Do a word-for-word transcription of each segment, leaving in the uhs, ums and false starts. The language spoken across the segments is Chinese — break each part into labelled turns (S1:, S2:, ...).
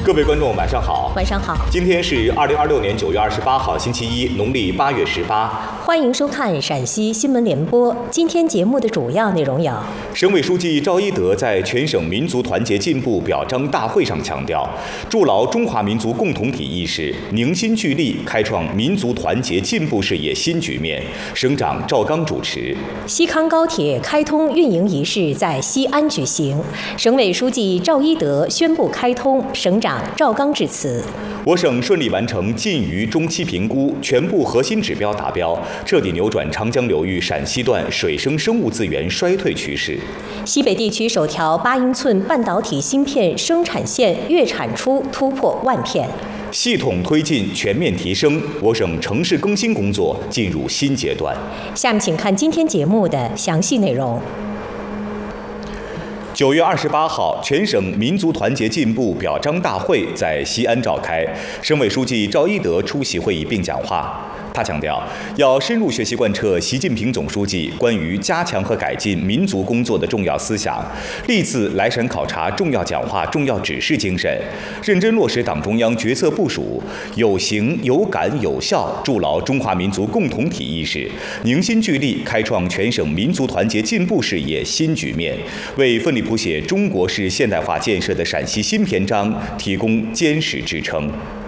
S1: 各位观众，晚上好。
S2: 晚上好。
S1: 今天是二零二六年九月二十八号，星期一，农历八月十八。
S2: 欢迎收看陕西新闻联播。今天节目的主要内容有：
S1: 省委书记赵一德在全省民族团结进步表彰大会上强调，筑牢中华民族共同体意识，凝心聚力，开创民族团结进步事业新局面。省长赵刚主持。
S2: 西康高铁开通运营仪式在西安举行，省委书记赵一德宣布开通，省长赵刚致辞。
S1: 我省顺利完成禁渔中期评估，全部核心指标达标，彻底扭转长江流域陕西段水生生物资源衰退趋势。
S2: 西北地区首条八英寸半导体芯片生产线月产出突破万片。
S1: 系统推进全面提升，我省城市更新工作进入新阶段。
S2: 下面请看今天节目的详细内容。
S1: 九月二十八号，全省民族团结进步表彰大会在西安召开，省委书记赵一德出席会议并讲话。他强调，要深入学习贯彻习近平总书记关于加强和改进民族工作的重要思想，历次来陕考察重要讲话、重要指示精神，认真落实党中央决策部署，有形、有感、有效，筑牢中华民族共同体意识，凝心聚力，开创全省民族团结进步事业新局面，为奋力谱写中国式现代化建设的陕西新篇章提供坚实支撑。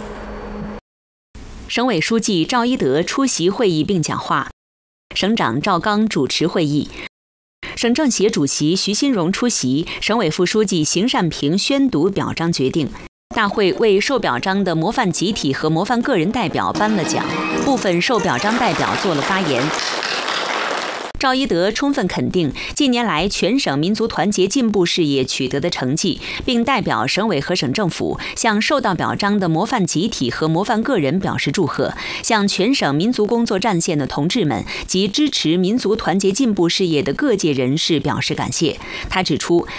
S3: 省委书记赵一德出席会议并讲话，省长赵刚主持会议，省政协主席徐新荣出席，省委副书记邢善平宣读表彰决定。大会为受表彰的模范集体和模范个人代表颁了奖，部分受表彰代表做了发言。赵一德充分肯定近年来全省民族团结进步事业取得的成绩，并代表省委和省政府向受到表彰的模范集体和模范个人表示祝贺，向全省民族工作战线的同志们及支持民族团结进步事业的各界人士表示感谢。他指出，